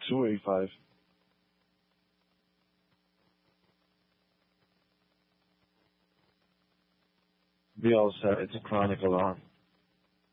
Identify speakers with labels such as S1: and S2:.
S1: 285. Be all set. It's a chronic alarm.